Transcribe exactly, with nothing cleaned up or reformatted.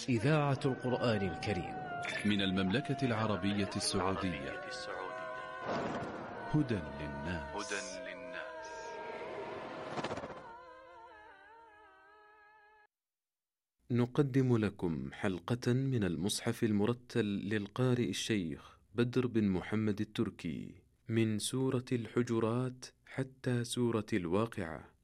إذاعة القرآن الكريم من المملكة العربية السعودية. هدى للناس. نقدم لكم حلقة من المصحف المرتل للقارئ الشيخ بدر بن محمد التركي من سورة الحجرات حتى سورة الواقعة،